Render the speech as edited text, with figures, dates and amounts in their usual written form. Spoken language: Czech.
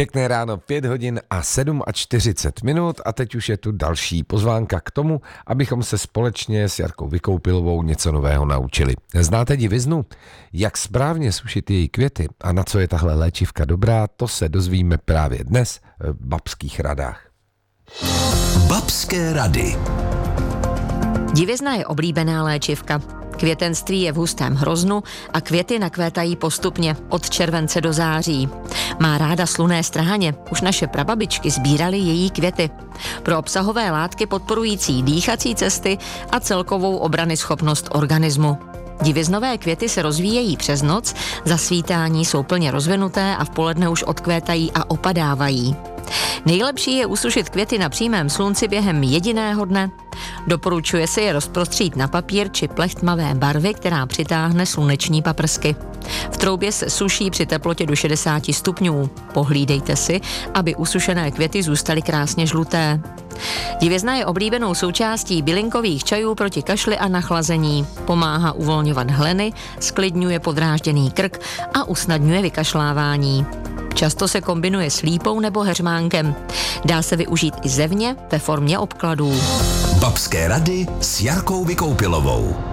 Pěkné ráno, 5 hodin a 47 a teď už je tu další pozvánka k tomu, abychom se společně s Jarkou Vykoupilovou něco nového naučili. Znáte diviznu? Jak správně sušit její květy a na co je tahle léčivka dobrá, to se dozvíme právě dnes v Babských radách. Babské rady. Divizna je oblíbená léčivka. Květenství je v hustém hroznu a květy nakvétají postupně od července do září. Má ráda slunné strhaně, už naše prababičky sbíraly její květy. Pro obsahové látky podporující dýchací cesty a celkovou obranyschopnost organismu. Diviznové květy se rozvíjejí přes noc, za svítání jsou plně rozvinuté a v poledne už odkvétají a opadávají. Nejlepší je usušit květy na přímém slunci během jediného dne. Doporučuje se je rozprostřít na papír či plecht tmavé barvy, která přitáhne sluneční paprsky. V troubě se suší při teplotě do 60 stupňů. Pohlídejte si, aby usušené květy zůstaly krásně žluté. Divizna je oblíbenou součástí bylinkových čajů proti kašli a nachlazení. Pomáhá uvolňovat hleny, zklidňuje podrážděný krk a usnadňuje vykašlávání. Často se kombinuje s lípou nebo heřmánkem. Dá se využít i zevně ve formě obkladů. Babské rady s Jarkou Vykoupilovou.